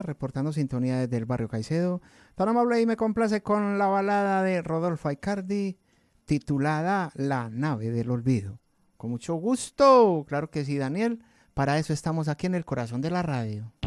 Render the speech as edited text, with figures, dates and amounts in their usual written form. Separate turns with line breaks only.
reportando sintonía desde el barrio Caicedo. Tan amable y me complace con la balada de Rodolfo Aicardi titulada La nave del olvido. Con mucho gusto, claro que sí, Daniel. Para eso estamos aquí en el corazón de la radio.